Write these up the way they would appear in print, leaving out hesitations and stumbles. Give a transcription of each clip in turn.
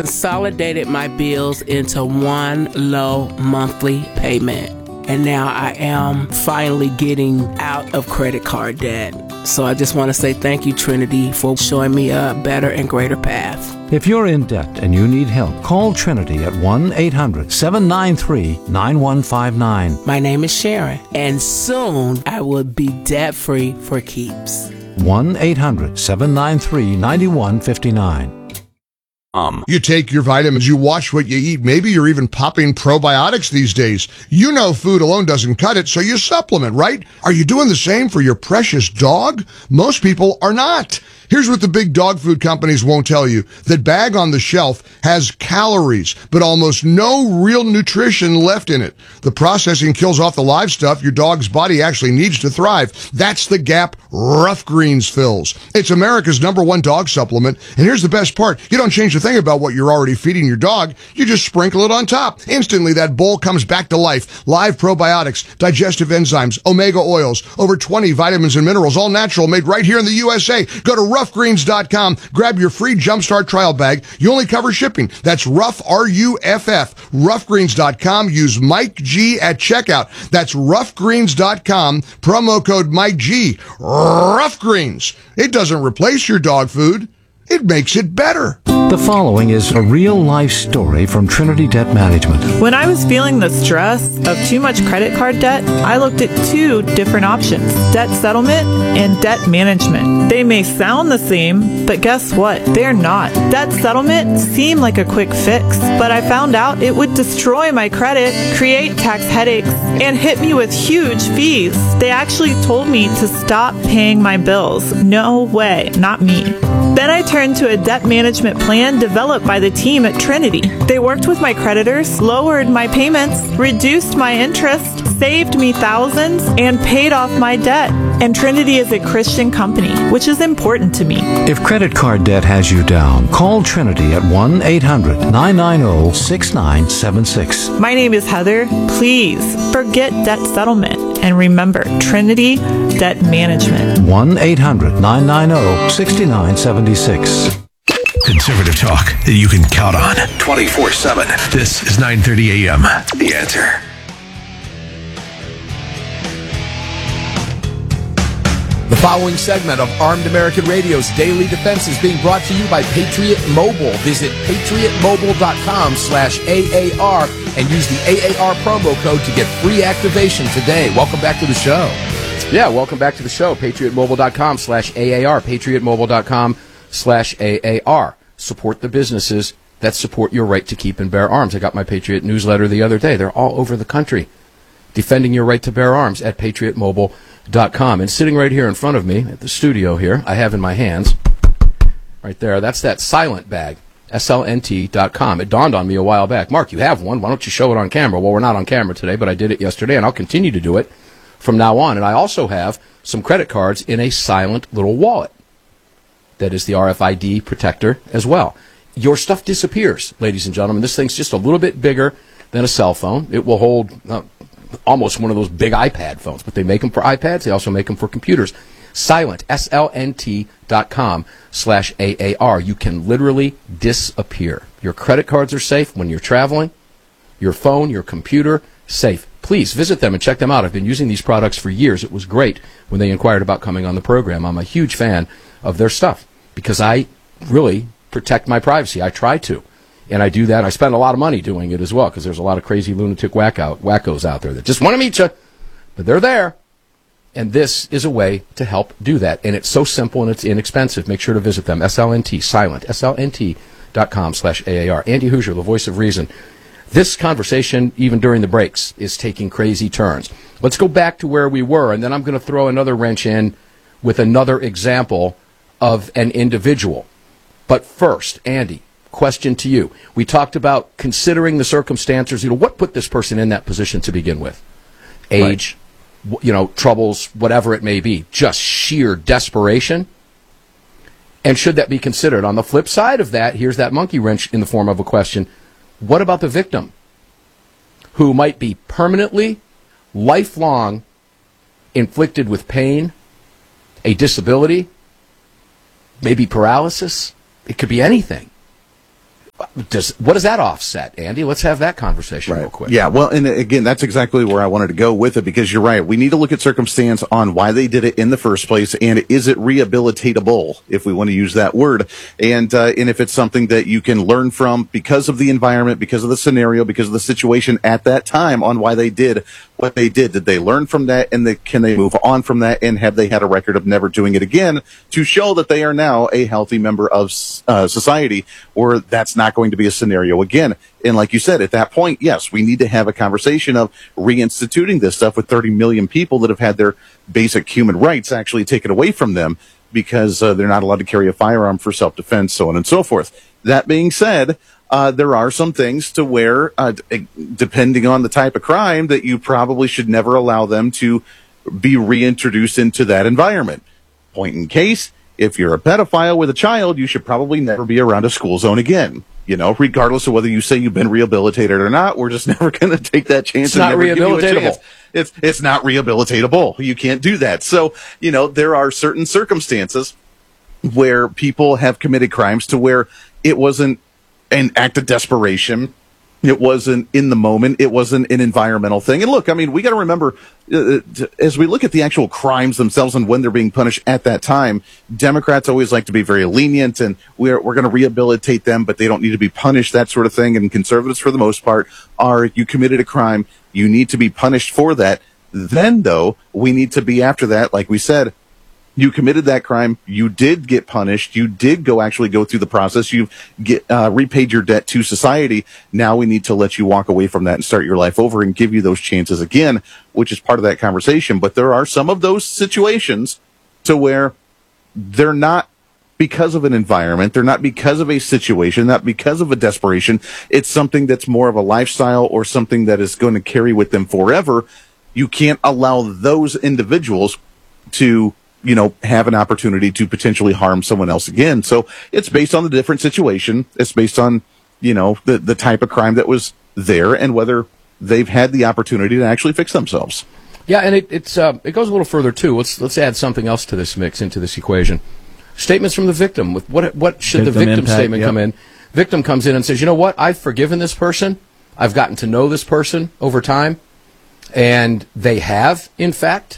Consolidated my bills into one low monthly payment. And now I am finally getting out of credit card debt. So I just want to say thank you, Trinity, for showing me a better and greater path. If you're in debt and you need help, call Trinity at 1-800-793-9159. My name is Sharon, and soon I will be debt-free for keeps. 1-800-793-9159. You take your vitamins, you watch what you eat. Maybe you're even popping probiotics these days. You know food alone doesn't cut it, so you supplement, right? Are you doing the same for your precious dog? Most people are not. Here's what the big dog food companies won't tell you. That bag on the shelf has calories, but almost no real nutrition left in it. The processing kills off the live stuff your dog's body actually needs to thrive. That's the gap Rough Greens fills. It's America's #1 dog supplement, and here's the best part. You don't change a thing about what you're already feeding your dog. You just sprinkle it on top. Instantly, that bowl comes back to life. Live probiotics, digestive enzymes, omega oils, over 20 vitamins and minerals, all natural, made right here in the USA. Go to roughgreens.com. Grab your free Jumpstart trial bag. You only cover shipping. That's Rough, R-U-F-F. Roughgreens.com. Use Mike G at checkout. That's roughgreens.com. Promo code Mike G. Rough Greens. It doesn't replace your dog food. It makes it better. The following is a real-life story from Trinity Debt Management. When I was feeling the stress of too much credit card debt, I looked at two different options: debt settlement and debt management. They may sound the same, but guess what? They're not. Debt settlement seemed like a quick fix, but I found out it would destroy my credit, create tax headaches, and hit me with huge fees. They actually told me to stop paying my bills. No way, not me. Then I turned to a debt management plan developed by the team at Trinity. They worked with my creditors, lowered my payments, reduced my interest, saved me thousands, and paid off my debt. And Trinity is a Christian company, which is important to me. If credit card debt has you down, call Trinity at 1-800-990-6976. My name is Heather. Please forget debt settlement and remember Trinity Debt Management. 1-800-990-6976. Conservative talk that you can count on 24/7. This is 930 AM. The Answer. The following segment of Armed American Radio's Daily Defense is being brought to you by Patriot Mobile. Visit patriotmobile.com/AAR and use the AAR promo code to get free activation today. Welcome back to the show. Yeah, welcome back to the show. patriotmobile.com/AAR. patriotmobile.com/AAR. Support the businesses that support your right to keep and bear arms. I got my Patriot newsletter the other day. They're all over the country defending your right to bear arms at patriotmobile.com. And sitting right here in front of me at the studio here, I have in my hands, right there, that's that silent bag, slnt.com. It dawned on me a while back. Mark, you have one. Why don't you show it on camera? Well, we're not on camera today, but I did it yesterday, and I'll continue to do it from now on. And I also have some credit cards in a silent little wallet. That is the RFID protector as well. Your stuff disappears, ladies and gentlemen. This thing's just a little bit bigger than a cell phone. It will hold almost one of those big iPad phones, but they make them for iPads. They also make them for computers. Silent, slnt.com/AAR. You can literally disappear. Your credit cards are safe when you're traveling. Your phone, your computer, safe. Please visit them and check them out. I've been using these products for years. It was great when they inquired about coming on the program. I'm a huge fan of their stuff because I really protect my privacy. I try to. And I do that. I spend a lot of money doing it as well because there's a lot of crazy lunatic wackos out there that just want to meet you, but they're there. And this is a way to help do that. And it's so simple and it's inexpensive. Make sure to visit them. SLNT, silent, slnt.com/AAR. Andy Hoosier, the voice of reason. This conversation, even during the breaks, is taking crazy turns. Let's go back to where we were, and then I'm going to throw another wrench in with another example of an individual. But first, Andy, question to you. We talked about considering the circumstances. What put this person in that position to begin with? Age, right. Troubles, whatever it may be. Just sheer desperation. And should that be considered? On the flip side of that, here's that monkey wrench in the form of a question. What about the victim who might be permanently, lifelong, inflicted with pain, a disability, maybe paralysis? It could be anything. What does that offset, Andy? Let's have that conversation real quick. Yeah, well, and again, that's exactly where I wanted to go with it, because you're right. We need to look at circumstance on why they did it in the first place, and is it rehabilitatable, if we want to use that word, and if it's something that you can learn from because of the environment, because of the scenario, because of the situation at that time on why they did what they did. Did they learn from that, and can they move on from that, and have they had a record of never doing it again to show that they are now a healthy member of society, or that's not going to be a scenario again. And like you said, at that point, yes, we need to have a conversation of reinstituting this stuff with 30 million people that have had their basic human rights actually taken away from them because they're not allowed to carry a firearm for self-defense, so on and so forth. That being said, there are some things to where, depending on the type of crime, that you probably should never allow them to be reintroduced into that environment. Point in case, if you're a pedophile with a child, you should probably never be around a school zone again. You know, regardless of whether you say you've been rehabilitated or not, we're just never going to take that chance. It's not rehabilitatable. It's not rehabilitatable. You can't do that. So, you know, there are certain circumstances where people have committed crimes to where it wasn't an act of desperation. It wasn't in the moment. It wasn't an environmental thing. And look, I mean, we got to remember, as we look at the actual crimes themselves and when they're being punished at that time, Democrats always like to be very lenient, and we're going to rehabilitate them, but they don't need to be punished, that sort of thing. And conservatives, for the most part, are, you committed a crime, you need to be punished for that. Then, though, we need to be after that, like we said, you committed that crime. You did get punished. You did actually go through the process. You've repaid your debt to society. Now we need to let you walk away from that and start your life over and give you those chances again, which is part of that conversation. But there are some of those situations to where they're not because of an environment. They're not because of a situation, not because of a desperation. It's something that's more of a lifestyle or something that is going to carry with them forever. You can't allow those individuals to, you know, have an opportunity to potentially harm someone else again. So it's based on the different situation. It's based on, you know, the type of crime that was there and whether they've had the opportunity to actually fix themselves. Yeah, and it goes a little further too. Let's add something else to this mix, into this equation. Statements from the victim. With what should the victim statement come in? Victim comes in and says, you know what, I've forgiven this person. I've gotten to know this person over time, and they have, in fact,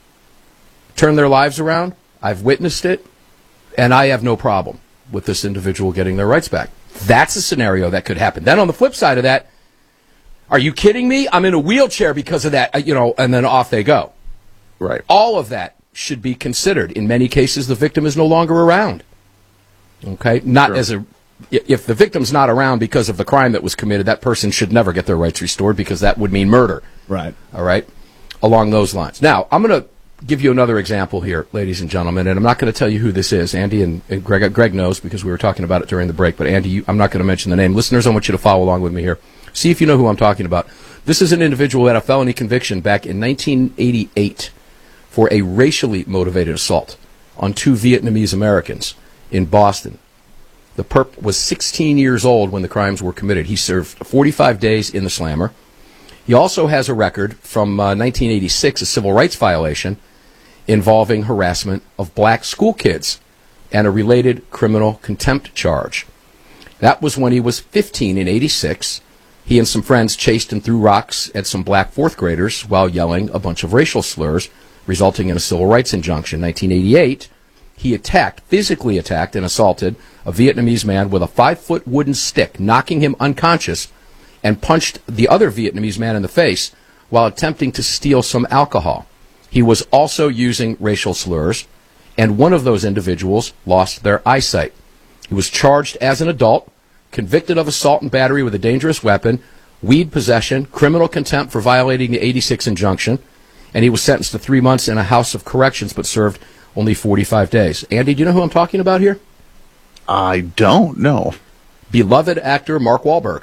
turn their lives around. I've witnessed it, and I have no problem with this individual getting their rights back. That's a scenario that could happen. Then on the flip side of that, are you kidding me? I'm in a wheelchair because of that, you know, and then off they go. Right. All of that should be considered. In many cases, the victim is no longer around. Okay? Not sure. As a, if the victim's not around because of the crime that was committed, that person should never get their rights restored because that would mean murder. Right. All right? Along those lines. Now, I'm going to give you another example here, ladies and gentlemen, and I'm not going to tell you who this is. Andy and Greg. Greg knows because we were talking about it during the break, but Andy, I'm not going to mention the name. Listeners, I want you to follow along with me here. See if you know who I'm talking about. This is an individual who had a felony conviction back in 1988 for a racially motivated assault on two Vietnamese Americans in Boston. The perp was 16 years old when the crimes were committed. He served 45 days in the slammer. He also has a record from 1986, a civil rights violation involving harassment of black school kids and a related criminal contempt charge. That was when he was 15 in 86. He and some friends chased and threw rocks at some black fourth graders while yelling a bunch of racial slurs, resulting in a civil rights injunction. 1988, he physically attacked and assaulted a Vietnamese man with a 5-foot wooden stick, knocking him unconscious, and punched the other Vietnamese man in the face while attempting to steal some alcohol. He was also using racial slurs, and one of those individuals lost their eyesight. He was charged as an adult, convicted of assault and battery with a dangerous weapon, weed possession, criminal contempt for violating the 86 injunction, and he was sentenced to 3 months in a house of corrections but served only 45 days. Andy, do you know who I'm talking about here? I don't know. Beloved actor Mark Wahlberg.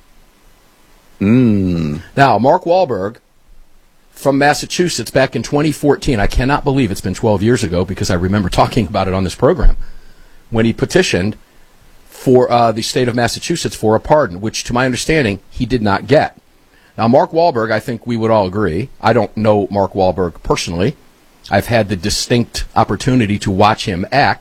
Now, Mark Wahlberg, from Massachusetts back in 2014, I cannot believe it's been 12 years ago because I remember talking about it on this program, when he petitioned for the state of Massachusetts for a pardon, which, to my understanding, he did not get. Now, Mark Wahlberg, I think we would all agree. I don't know Mark Wahlberg personally. I've had the distinct opportunity to watch him act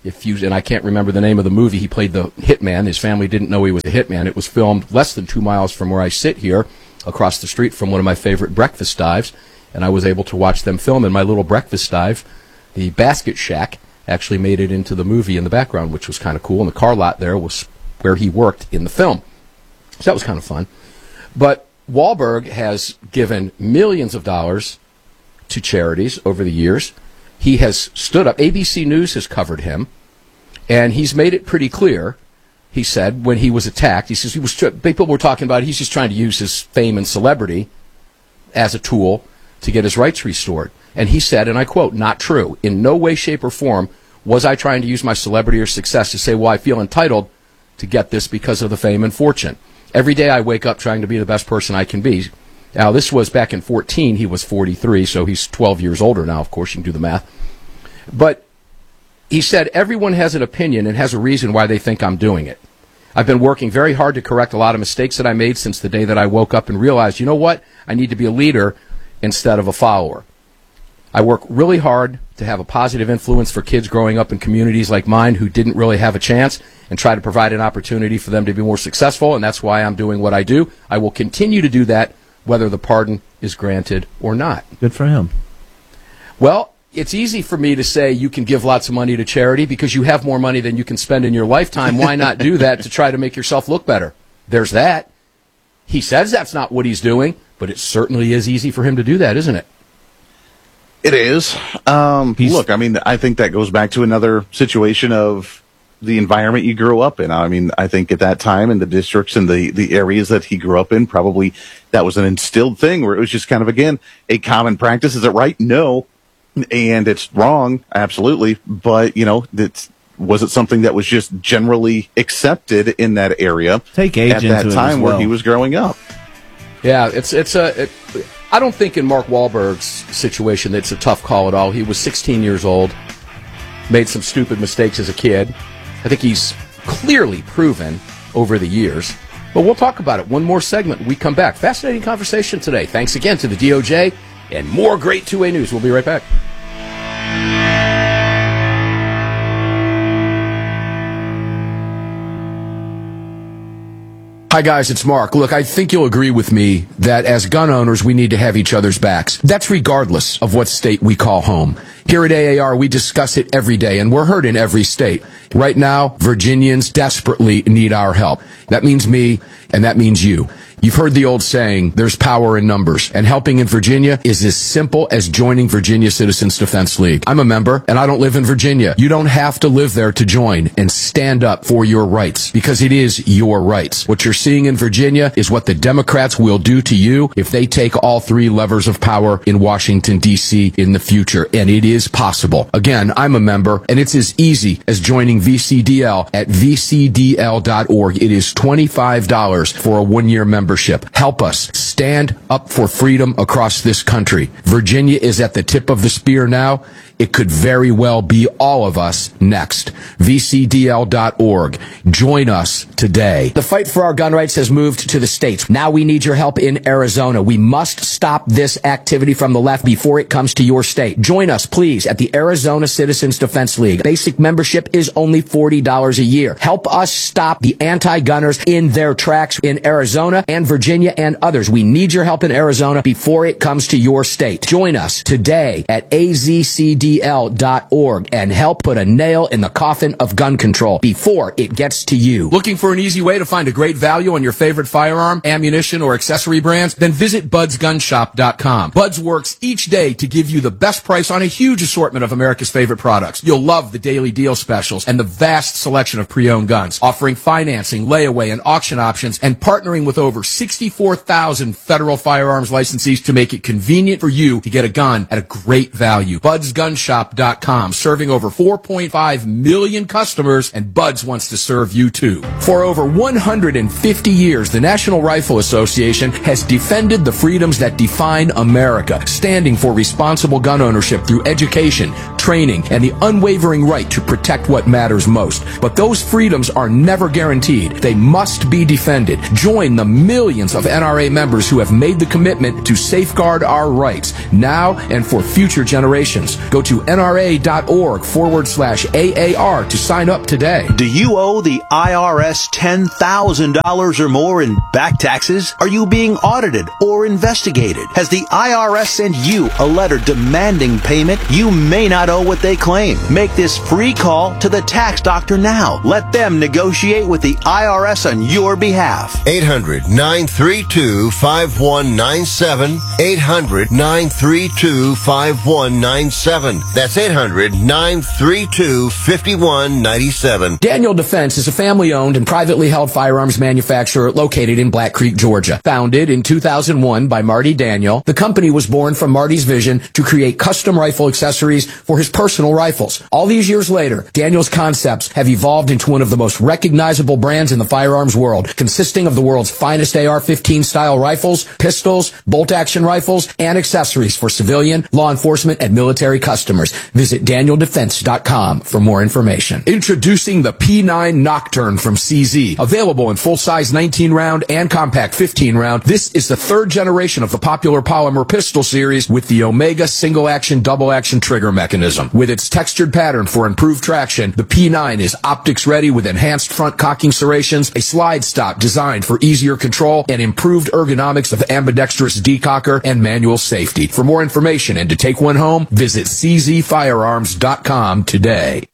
and I can't remember the name of the movie, he played the hitman. His family didn't know he was a hitman. It was filmed less than 2 miles from where I sit here, across the street from one of my favorite breakfast dives, and I was able to watch them film in my little breakfast dive. The Basket Shack actually made it into the movie in the background, which was kind of cool, and the car lot there was where he worked in the film. So that was kind of fun. But Wahlberg has given millions of dollars to charities over the years. He has stood up. ABC News has covered him, and he's made it pretty clear. He said when he was attacked, he says people were talking about he's just trying to use his fame and celebrity as a tool to get his rights restored. And he said, and I quote, "Not true. In no way, shape, or form was I trying to use my celebrity or success to say, well, I feel entitled to get this because of the fame and fortune. Every day I wake up trying to be the best person I can be." Now, this was back in 2014. He was 43, so he's 12 years older now. Of course, you can do the math. But he said, everyone has an opinion and has a reason why they think I'm doing it. I've been working very hard to correct a lot of mistakes that I made since the day that I woke up and realized, you know what? I need to be a leader instead of a follower. I work really hard to have a positive influence for kids growing up in communities like mine who didn't really have a chance, and try to provide an opportunity for them to be more successful, and that's why I'm doing what I do. I will continue to do that whether the pardon is granted or not. Good for him. Well, it's easy for me to say you can give lots of money to charity because you have more money than you can spend in your lifetime. Why not do that to try to make yourself look better? There's that. He says that's not what he's doing, but it certainly is easy for him to do that, isn't it? It is. Look, I mean, I think that goes back to another situation of the environment you grew up in. I mean, I think at that time in the districts and the areas that he grew up in, probably that was an instilled thing where it was just kind of, again, a common practice. Is it right? No. And it's wrong. Absolutely. But, was it something that was just generally accepted in that area Take age at into that it time as well. where he was growing up? Yeah, I don't think in Mark Wahlberg's situation it's a tough call at all. He was 16 years old, made some stupid mistakes as a kid. I think he's clearly proven over the years. But we'll talk about it. One more segment when we come back. Fascinating conversation today. Thanks again to the DOJ and more great two-way news. We'll be right back. Hi, guys, it's Mark. Look, I think you'll agree with me that as gun owners, we need to have each other's backs. That's regardless of what state we call home. Here at AAR, we discuss it every day, and we're heard in every state. Right now, Virginians desperately need our help. That means me, and that means you. You've heard the old saying, there's power in numbers, and helping in Virginia is as simple as joining Virginia Citizens Defense League. I'm a member, and I don't live in Virginia. You don't have to live there to join and stand up for your rights, because it is your rights. What you're seeing in Virginia is what the Democrats will do to you if they take all three levers of power in Washington, D.C. in the future, and it is possible. Again, I'm a member, and it's as easy as joining VCDL at vcdl.org. It is $25 for a one-year membership. Help us stand up for freedom across this country. Virginia is at the tip of the spear now. It could very well be all of us next. VCDL.org. Join us today. The fight for our gun rights has moved to the states. Now we need your help in Arizona. We must stop this activity from the left before it comes to your state. Join us, please, at the Arizona Citizens Defense League. Basic membership is only $40 a year. Help us stop the anti-gunners in their tracks in Arizona and Virginia and others. We need your help in Arizona before it comes to your state. Join us today at azcdl.org and help put a nail in the coffin of gun control before it gets to you. Looking for an easy way to find a great value on your favorite firearm, ammunition, or accessory brands? Then visit budsgunshop.com. Buds works each day to give you the best price on a huge assortment of America's favorite products. You'll love the daily deal specials and the vast selection of pre-owned guns, offering financing, layaway, and auction options, and partnering with over 64,000 federal firearms licensees to make it convenient for you to get a gun at a great value. budsgunshop.com, serving over 4.5 million customers, and Buds wants to serve you too. For over 150 years, the National Rifle Association has defended the freedoms that define America, standing for responsible gun ownership through education, training, and the unwavering right to protect what matters most. But those freedoms are never guaranteed. They must be defended. Join the millions of NRA members who have made the commitment to safeguard our rights now and for future generations. Go to nra.org/AAR to sign up today. Do you owe the IRS $10,000 or more in back taxes? Are you being audited or investigated? Has the IRS sent you a letter demanding payment? You may not owe what they claim. Make this free call to the tax doctor now. Let them negotiate with the IRS on your behalf. 800-932-5197. 800-932-5197. That's 800-932-5197. Daniel Defense is a family-owned and privately held firearms manufacturer located in Black Creek, Georgia. Founded in 2001 by Marty Daniel, the company was born from Marty's vision to create custom rifle accessories for his personal rifles. All these years later, Daniel's concepts have evolved into one of the most recognizable brands in the firearms world, consisting of the world's finest AR-15 style rifles, pistols, bolt-action rifles, and accessories for civilian, law enforcement, and military customers. Visit DanielDefense.com for more information. Introducing the P9 Nocturne from CZ. Available in full-size 19-round and compact 15-round, this is the third generation of the popular polymer pistol series with the Omega single-action, double-action trigger mechanism. With its textured pattern for improved traction, the P9 is optics-ready with enhanced front cocking serrations, a slide stop designed for easier control, and improved ergonomics of ambidextrous decocker and manual safety. For more information and to take one home, visit czfirearms.com today.